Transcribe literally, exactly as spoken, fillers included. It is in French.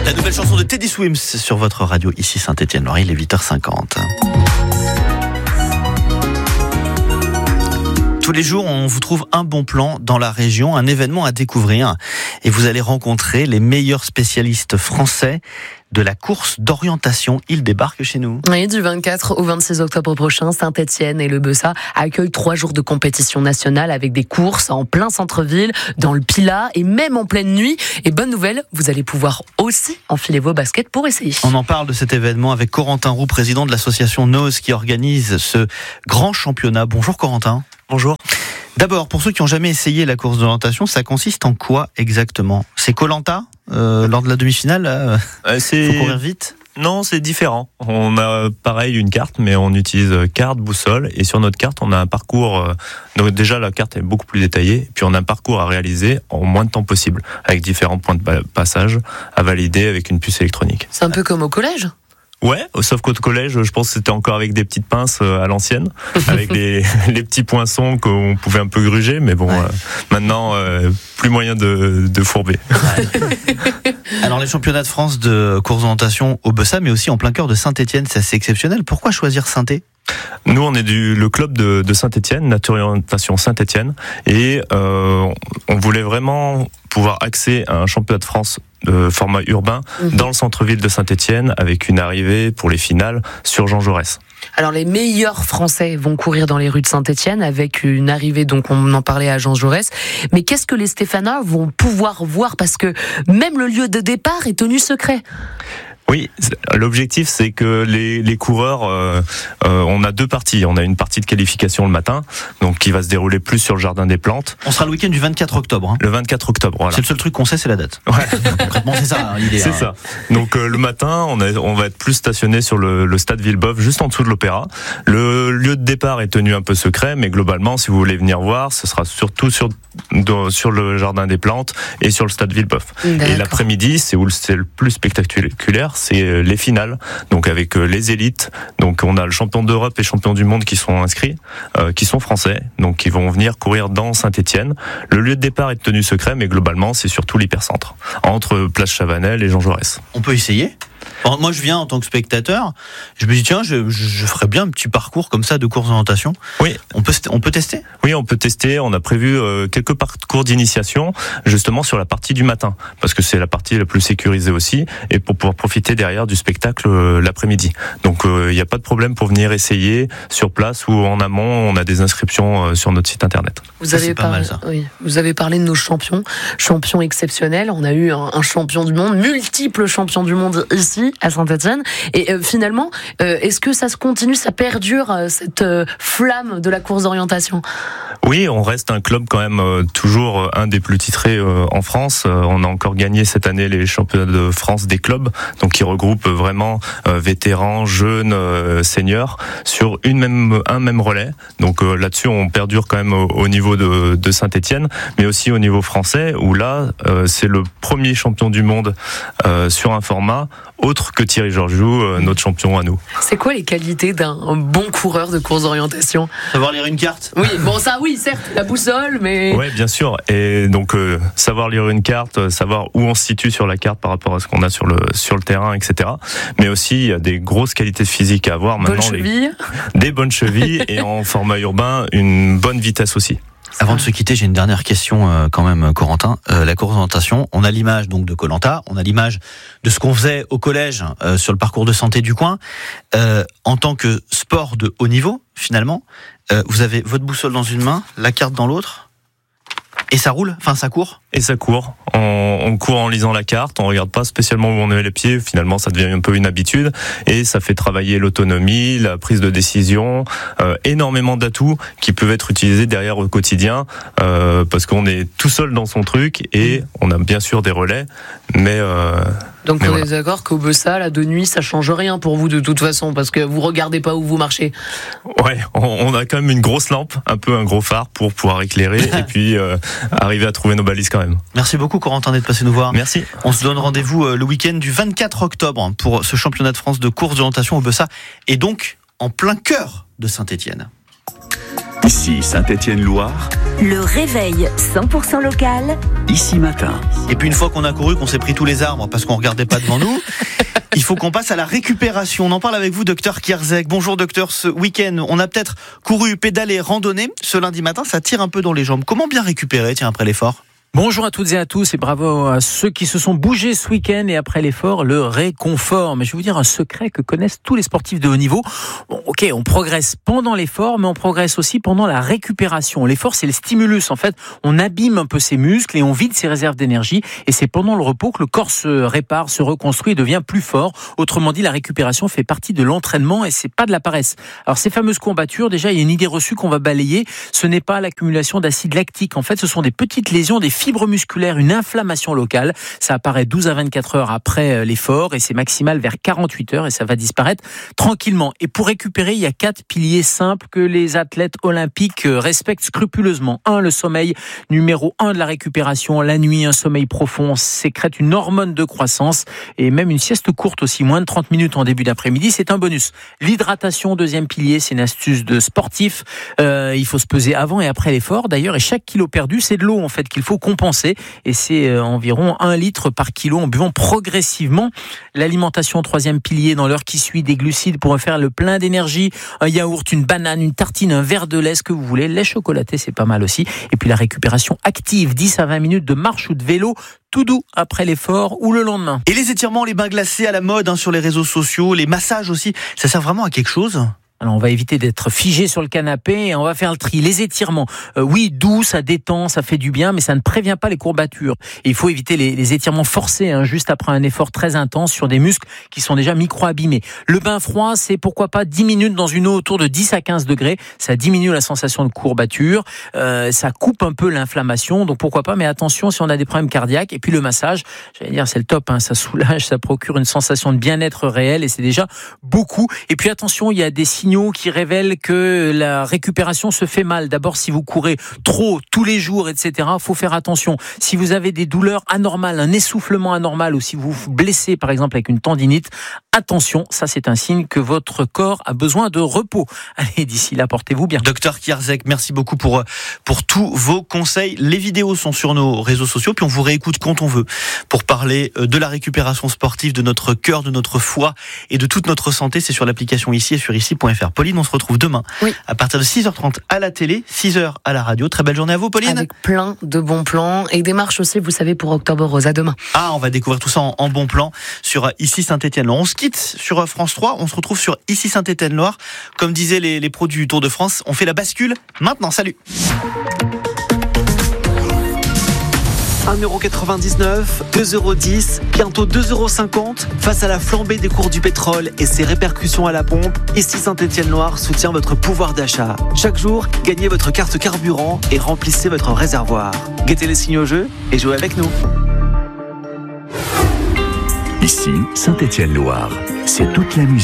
La nouvelle chanson de Teddy Swims sur votre radio, ici Saint-Étienne-Loire, il est huit heures cinquante. Tous les jours, on vous trouve un bon plan dans la région, un événement à découvrir. Et vous allez rencontrer les meilleurs spécialistes français de la course d'orientation. Ils débarquent chez nous. Oui, du vingt-quatre au vingt-six octobre prochain, Saint-Étienne et le Bessat accueillent trois jours de compétition nationale avec des courses en plein centre-ville, dans le Pilat et même en pleine nuit. Et bonne nouvelle, vous allez pouvoir aussi enfiler vos baskets pour essayer. On en parle de cet événement avec Corentin Roux, président de l'association Nose qui organise ce grand championnat. Bonjour Corentin. Bonjour. D'abord, pour ceux qui n'ont jamais essayé la course d'orientation, ça consiste en quoi exactement ? C'est Koh-Lanta euh, lors de la demi-finale euh, euh, c'est... faut courir vite ? Non, c'est différent. On a pareil une carte, mais on utilise carte, boussole, et sur notre carte, on a un parcours. Euh, donc déjà, la carte est beaucoup plus détaillée, puis on a un parcours à réaliser en moins de temps possible, avec différents points de passage à valider avec une puce électronique. C'est un peu comme au collège ? Ouais, sauf qu'au collège, je pense que c'était encore avec des petites pinces à l'ancienne, avec les, les petits poinçons qu'on pouvait un peu gruger, mais bon, ouais. euh, maintenant, euh, plus moyen de, de fourber. Ouais. Alors, les championnats de France de course d'orientation au Bessat, mais aussi en plein cœur de Saint-Étienne, c'est assez exceptionnel. Pourquoi choisir Saint-Étienne ? Nous, on est du le club de, de Saint-Étienne, Nature et Orientation Saint-Étienne, et euh, on voulait vraiment pouvoir accéder à un championnat de France de format urbain mmh. dans le centre-ville de Saint-Étienne, avec une arrivée pour les finales sur Jean Jaurès. Alors les meilleurs Français vont courir dans les rues de Saint-Étienne avec une arrivée, donc on en parlait à Jean Jaurès. Mais qu'est-ce que les Stéphanois vont pouvoir voir ? Parce que même le lieu de départ est tenu secret. Oui, l'objectif c'est que les, les coureurs, euh, euh, on a deux parties. On a une partie de qualification le matin, donc qui va se dérouler plus sur le jardin des plantes. On sera le week-end du vingt-quatre octobre. Hein. Le vingt-quatre octobre, voilà. C'est le seul truc qu'on sait, c'est la date. Ouais. Concrètement, c'est ça hein, l'idée. C'est hein. ça. Donc euh, le matin, on, a, on va être plus stationné sur le, le stade Villebeuf, juste en dessous de l'Opéra. Le lieu de départ est tenu un peu secret, mais globalement, si vous voulez venir voir, ce sera surtout sur de, sur le jardin des plantes et sur le stade Villebeuf. Et l'après-midi, c'est où c'est le plus spectaculaire, c'est les finales. Donc avec les élites, donc on a le champion d'Europe et champion du monde qui sont inscrits, euh, qui sont français, donc qui vont venir courir dans Saint-Étienne. Le lieu de départ est tenu secret, mais globalement c'est surtout l'hypercentre, entre Place Chavanel et Jean Jaurès. On peut essayer ? Alors, moi je viens en tant que spectateur, je me dis tiens je, je, je ferais bien un petit parcours comme ça de course d'orientation. Oui, on peut on peut tester. Oui, on peut tester. On a prévu euh, quelques parcours d'initiation justement sur la partie du matin parce que c'est la partie la plus sécurisée aussi et pour pouvoir profiter derrière du spectacle euh, l'après-midi. Donc il euh, n'y a pas de problème pour venir essayer sur place ou en amont. On a des inscriptions euh, sur notre site internet. Vous ça, avez c'est pas parlé, mal ça. Oui, vous avez parlé de nos champions, champions exceptionnels. On a eu un, un champion du monde, multiples champions du monde ici à Saint-Étienne. Et euh, finalement, euh, est-ce que ça se continue, ça perdure, euh, cette euh, flamme de la course d'orientation ? Oui, on reste un club quand même euh, toujours un des plus titrés euh, en France. Euh, on a encore gagné cette année les championnats de France des clubs, donc qui regroupent vraiment euh, vétérans, jeunes, euh, seniors sur une même un même relais. Donc euh, là-dessus, on perdure quand même au, au niveau de, de Saint-Étienne, mais aussi au niveau français où là, euh, c'est le premier champion du monde euh, sur un format autre que Thierry Georgiou, euh, notre champion à nous. C'est quoi les qualités d'un bon coureur de course d'orientation ? Savoir lire une carte ? Oui, bon ça oui, certes, la boussole, mais... Oui, bien sûr. Et donc, euh, savoir lire une carte, savoir où on se situe sur la carte par rapport à ce qu'on a sur le, sur le terrain, et cetera. Mais aussi, il y a des grosses qualités physiques à avoir maintenant. Bonnes chevilles. Les, des bonnes chevilles et en format urbain, une bonne vitesse aussi. Avant de se quitter, j'ai une dernière question euh, quand même, Corentin. Euh, la course d'orientation, on a l'image donc de Koh-Lanta, on a l'image de ce qu'on faisait au collège euh, sur le parcours de santé du coin. Euh, en tant que sport de haut niveau, finalement, euh, vous avez votre boussole dans une main, la carte dans l'autre, et ça roule, enfin ça court. Et ça court. On, on court en lisant la carte, on regarde pas spécialement où on met les pieds. Finalement, ça devient un peu une habitude et ça fait travailler l'autonomie, la prise de décision, euh, énormément d'atouts qui peuvent être utilisés derrière au quotidien euh, parce qu'on est tout seul dans son truc et on a bien sûr des relais, mais euh, donc mais on voilà. est d'accord qu'au Bessat, là, de nuit, ça change rien pour vous de toute façon parce que vous regardez pas où vous marchez. Ouais, on, on a quand même une grosse lampe, un peu un gros phare pour pouvoir éclairer et puis euh, arriver à trouver nos balises quand même. Merci beaucoup Corentin d'être passé nous voir. Merci. On se donne rendez-vous le week-end du vingt-quatre octobre pour ce championnat de France de course d'orientation au Bessat et donc en plein cœur de Saint-Étienne. Ici Saint-Étienne-Loire. Le réveil cent pour cent local. Ici Matin. Et puis une fois qu'on a couru, qu'on s'est pris tous les arbres parce qu'on regardait pas devant nous, il faut qu'on passe à la récupération. On en parle avec vous, docteur Kierzek. Bonjour docteur, ce week-end, on a peut-être couru, pédalé, randonné. Ce lundi matin, ça tire un peu dans les jambes. Comment bien récupérer, tiens, après l'effort ? Bonjour à toutes et à tous et bravo à ceux qui se sont bougés ce week-end et après l'effort, le réconfort. Mais je vais vous dire un secret que connaissent tous les sportifs de haut niveau. Bon, ok, on progresse pendant l'effort, mais on progresse aussi pendant la récupération. L'effort, c'est le stimulus. En fait, on abîme un peu ses muscles et on vide ses réserves d'énergie. Et c'est pendant le repos que le corps se répare, se reconstruit et devient plus fort. Autrement dit, la récupération fait partie de l'entraînement et c'est pas de la paresse. Alors, ces fameuses courbatures, déjà, il y a une idée reçue qu'on va balayer. Ce n'est pas l'accumulation d'acide lactique. En fait, ce sont des petites lésions, des fibres musculaires, une inflammation locale. Ça apparaît douze à vingt-quatre heures après l'effort et c'est maximal vers quarante-huit heures et ça va disparaître tranquillement. Et pour récupérer, il y a quatre piliers simples que les athlètes olympiques respectent scrupuleusement. Un, le sommeil. Numéro un de la récupération. La nuit, un sommeil profond sécrète une hormone de croissance et même une sieste courte aussi, moins de trente minutes en début d'après-midi, c'est un bonus. L'hydratation, deuxième pilier, c'est une astuce de sportif. Euh, il faut se peser avant et après l'effort d'ailleurs et chaque kilo perdu, c'est de l'eau en fait qu'il faut compenser. Et c'est environ un litre par kilo en buvant progressivement. L'alimentation, troisième pilier, dans l'heure qui suit, des glucides pour faire le plein d'énergie, un yaourt, une banane, une tartine, un verre de lait, ce que vous voulez. Lait chocolaté, c'est pas mal aussi. Et puis la récupération active, dix à vingt minutes de marche ou de vélo, tout doux après l'effort ou le lendemain. Et les étirements, les bains glacés à la mode hein, sur les réseaux sociaux, les massages aussi, ça sert vraiment à quelque chose ? Alors on va éviter d'être figé sur le canapé et on va faire le tri. Les étirements, euh, oui, doux, ça détend, ça fait du bien, mais ça ne prévient pas les courbatures. Et il faut éviter les, les étirements forcés, hein, juste après un effort très intense sur des muscles qui sont déjà micro-abîmés. Le bain froid, c'est pourquoi pas dix minutes dans une eau autour de dix à quinze degrés. Ça diminue la sensation de courbature, euh, ça coupe un peu l'inflammation, donc pourquoi pas, mais attention si on a des problèmes cardiaques. Et puis le massage, j'allais dire c'est le top, hein, ça soulage, ça procure une sensation de bien-être réel et c'est déjà beaucoup. Et puis attention, il y a des signes qui révèlent que la récupération se fait mal. D'abord, si vous courez trop tous les jours, et cetera, faut faire attention. Si vous avez des douleurs anormales, un essoufflement anormal, ou si vous vous blessez, par exemple, avec une tendinite, attention, ça c'est un signe que votre corps a besoin de repos. Allez, d'ici là, portez-vous bien. Docteur Kierzek, merci beaucoup pour, pour tous vos conseils. Les vidéos sont sur nos réseaux sociaux, puis on vous réécoute quand on veut pour parler de la récupération sportive, de notre cœur, de notre foie et de toute notre santé. C'est sur l'application Ici et sur ici point f r. Pauline, on se retrouve demain oui. à partir de six heures trente à la télé, six heures à la radio. Très belle journée à vous, Pauline. Avec plein de bons plans et des marches aussi, vous savez, pour Octobre Rose. À demain. Ah, on va découvrir tout ça en, en bons plans sur Ici Saint-Étienne-Loire. On se quitte sur France trois, on se retrouve sur Ici Saint-Étienne-Loire. Comme disaient les, les pros du Tour de France, on fait la bascule maintenant. Salut. un euro quatre-vingt-dix-neuf, deux euros dix, bientôt deux euros cinquante. Face à la flambée des cours du pétrole et ses répercussions à la pompe, Ici Saint-Étienne-Loire soutient votre pouvoir d'achat. Chaque jour, gagnez votre carte carburant et remplissez votre réservoir. Guettez les signes au jeu et jouez avec nous. Ici Saint-Étienne-Loire, c'est toute la musique.